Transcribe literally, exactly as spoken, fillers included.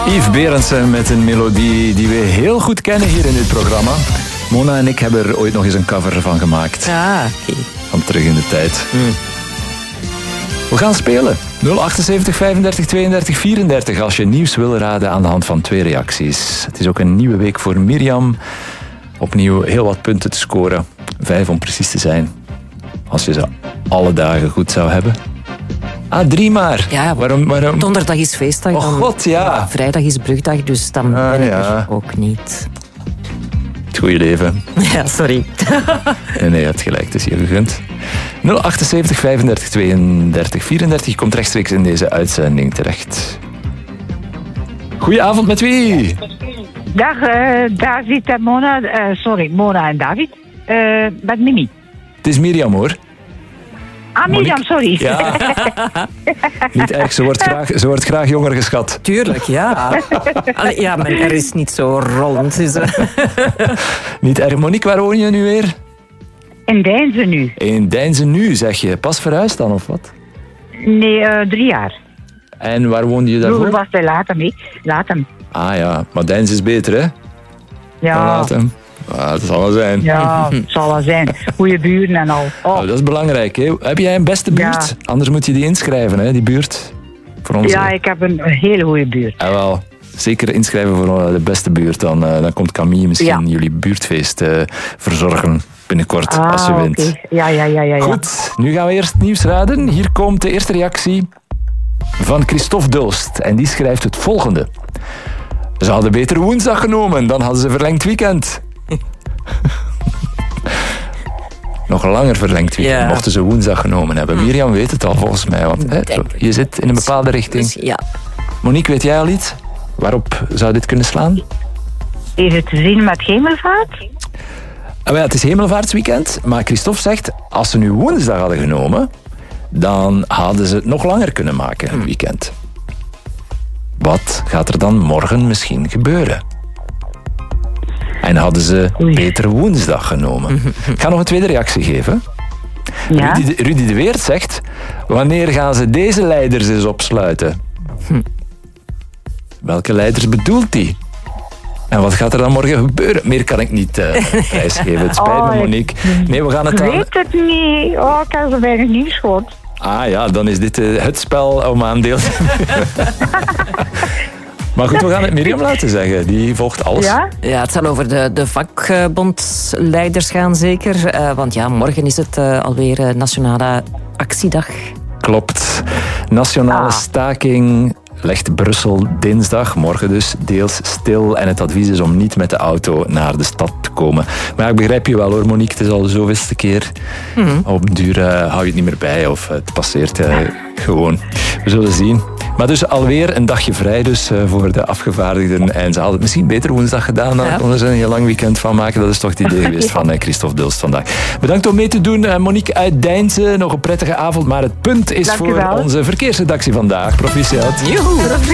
Yves Berendsen met een melodie die we heel goed kennen hier in dit programma. Mona en ik hebben er ooit nog eens een cover van gemaakt. Ah, oké. Okay. Van terug in de tijd. Mm. We gaan spelen. nul achtenzeventig vijfendertig tweeëndertig vierendertig als je nieuws wil raden aan de hand van twee reacties. Het is ook een nieuwe week voor Mirjam. Opnieuw heel wat punten te scoren. Vijf om precies te zijn. Als je ze alle dagen goed zou hebben. Ah, drie maar. Ja, waarom, waarom? Donderdag is feestdag. Oh dan, god, ja. Vrijdag is brugdag, dus dan ah, ben ik ja. er ook niet. Het goede leven. Ja, sorry. Nee, nee, je hebt gelijk. Het is je gegund. nul achtenzeventig vijfendertig tweeëndertig vierendertig. Je komt rechtstreeks in deze uitzending terecht. Goedenavond, met wie? Dag, uh, David en Mona. Uh, sorry, Mona en David. Uh, met Mimi. Het is Mirjam, hoor. Ah, Mirjam, sorry. Ja. Niet erg, ze wordt, graag, ze wordt graag jonger geschat. Tuurlijk, ja. Allee, ja, maar er is niet zo rollend. Dus, uh. Niet erg. Monique, waar woon je nu weer? In Deinzen nu. In Deinzen nu, zeg je. Pas verhuisd dan, of wat? Nee, uh, drie jaar. En waar woonde je daarvoor? Vroeger was hij Latem, hè. Latem. Ah ja, maar Deinzen is beter, hè? Ja. Latem. Ah, dat zal wel zijn. Ja, het zal wel zijn. Goeie buren en al. Oh. Oh, dat is belangrijk, hè? Heb jij een beste buurt? Ja. Anders moet je die inschrijven, hè, die buurt. Voor ons, ja, ik heb een hele goede buurt. Ja, wel. Zeker inschrijven voor de beste buurt. Dan, uh, dan komt Camille misschien ja. jullie buurtfeest uh, verzorgen binnenkort ah, als je wint. Okay. Ja, ja, ja, ja, ja. Goed, nu gaan we eerst nieuws raden. Hier komt de eerste reactie van Christophe Dulst. En die schrijft het volgende. Ze hadden beter woensdag genomen, dan hadden ze verlengd weekend. Nog een langer verlengd weekend, yeah. mochten ze woensdag genomen hebben. Mirjam weet het al volgens mij, want hè, je zit in een bepaalde richting. Dus, ja. Monique, weet jij al iets? Waarop zou dit kunnen slaan? Is het te zien met hemelvaart? Ah, ja, het is hemelvaartsweekend, maar Christophe zegt, als ze nu woensdag hadden genomen, dan hadden ze het nog langer kunnen maken, een weekend. Wat gaat er dan morgen misschien gebeuren? En hadden ze Oei. beter woensdag genomen. Ik ga nog een tweede reactie geven. Ja? Rudy, de, Rudy de Weert zegt, wanneer gaan ze deze leiders eens opsluiten? Hm. Welke leiders bedoelt hij? En wat gaat er dan morgen gebeuren? Meer kan ik niet uh, prijsgeven. Het spijt oh, me, Monique. Nee, we gaan het ik aan... weet het niet. Oh, ik heb zo weinig nieuws gehoord. Ah ja, dan is dit uh, het spel om aan deel te nemen. Maar goed, we gaan het Mirjam laten zeggen. Die volgt alles. Ja, ja het zal over de, de vakbondsleiders gaan zeker. Uh, want ja, morgen is het uh, alweer uh, Nationale Actiedag. Klopt. Nationale ah. staking legt Brussel dinsdag, morgen dus, deels stil. En het advies is om niet met de auto naar de stad te komen. Maar ja, ik begrijp je wel hoor, Monique. Het is al de zoveelste keer. Mm-hmm. Op een duur uh, hou je het niet meer bij of het passeert uh, gewoon. We zullen zien. Maar dus alweer een dagje vrij dus uh, voor de afgevaardigden. En ze hadden het misschien beter woensdag gedaan. Dan ja. konden ze een heel lang weekend van maken. Dat is toch het idee geweest van uh, Christophe Dulst vandaag. Bedankt om mee te doen. Uh, Monique uit Deinzen. Nog een prettige avond. Maar het punt is Dank voor onze verkeersredactie vandaag. Proficiat. Joehoe.